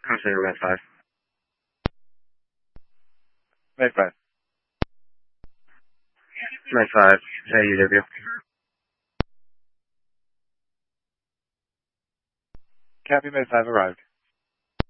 Consider Med 5. Med 5. Med 5, AUW. Copy, Med 5 arrived.